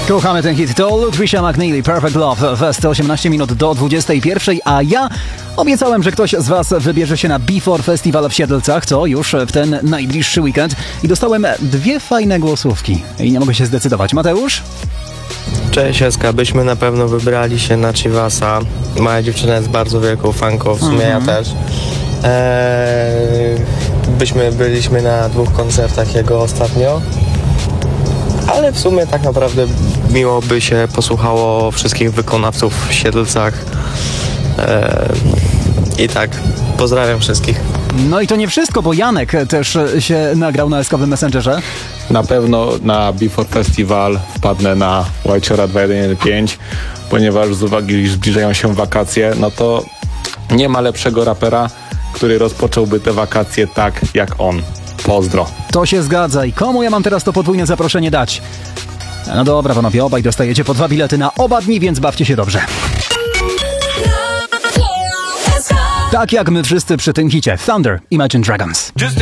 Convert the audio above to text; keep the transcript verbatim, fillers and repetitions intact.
Kochamy ten hit. To Lutricia McNeely, Perfect Love w sto osiemnaście minut do dwudziestej pierwszej, a ja obiecałem, że ktoś z Was wybierze się na Before Festival w Siedlcach, to już w ten najbliższy weekend i dostałem dwie fajne głosówki i nie mogę się zdecydować. Mateusz? Cześć Eska, byśmy na pewno wybrali się na Chivasa. Moja dziewczyna jest bardzo wielką fanką, w sumie Mhm. ja też. Eee, byśmy byliśmy na dwóch koncertach jego ostatnio, ale w sumie tak naprawdę miło by się posłuchało wszystkich wykonawców w Siedlcach. Eee, I tak, pozdrawiam wszystkich. No i to nie wszystko, bo Janek też się nagrał na eskowym Messengerze. Na pewno na Before Festival wpadnę na Whitechora dwa jeden jeden pięć, ponieważ z uwagi, iż zbliżają się wakacje, no to nie ma lepszego rapera, który rozpocząłby te wakacje tak jak on. Pozdro. To się zgadza. I komu ja mam teraz to podwójne zaproszenie dać? No dobra, panowie, obaj dostajecie po dwa bilety na oba dni, więc bawcie się dobrze. Tak jak my wszyscy przy tym hicie. Thunder, Imagine Dragons.